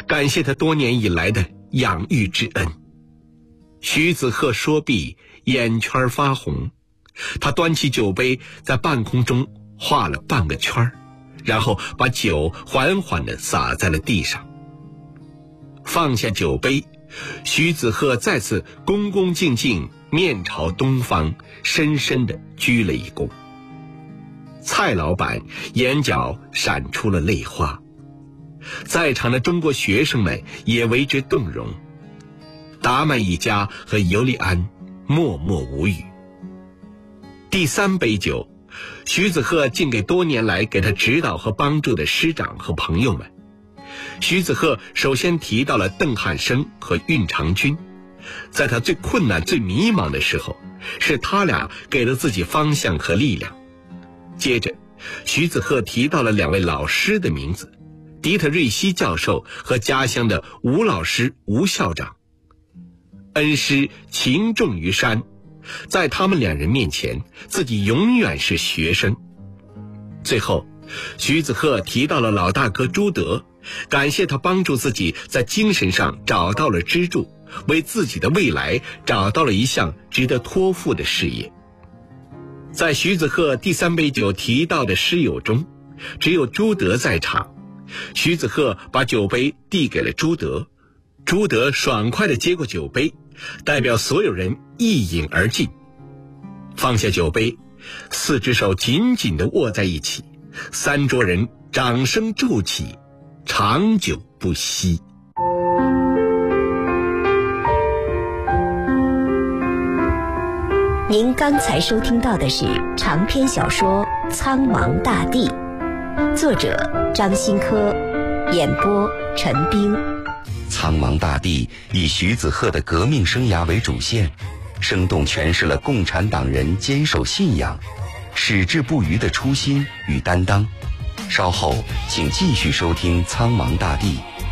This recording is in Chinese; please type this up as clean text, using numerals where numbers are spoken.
感谢他多年以来的养育之恩。徐子鹤说毕，眼圈发红，他端起酒杯在半空中画了半个圈，然后把酒缓缓地洒在了地上。放下酒杯，徐子鹤再次恭恭敬敬面朝东方，深深地鞠了一躬。蔡老板眼角闪出了泪花，在场的中国学生们也为之动容。达曼一家和尤利安默默无语。第3杯酒，徐子鹤敬给多年来给他指导和帮助的师长和朋友们。徐子鹤首先提到了邓汉生和运长军，在他最困难最迷茫的时候，是他俩给了自己方向和力量。接着徐子鹤提到了2位老师的名字，迪特瑞希教授和家乡的吴老师吴校长。恩师情重于山，在他们2人面前，自己永远是学生。最后徐子鹤提到了老大哥朱德，感谢他帮助自己在精神上找到了支柱，为自己的未来找到了一项值得托付的事业。在徐子鹤第3杯酒提到的师友中，只有朱德在场。徐子鹤把酒杯递给了朱德，朱德爽快地接过酒杯，代表所有人一饮而尽。放下酒杯，4只手紧紧地握在一起，3桌人掌声骤起，长久不息。 您刚才收听到的是长篇小说《苍茫大地》，作者张新科，演播陈冰。 苍茫大地以徐子鹤的革命生涯为主线，生动诠释了共产党人坚守信仰、矢志不渝的初心与担当。稍后请继续收听苍茫大地。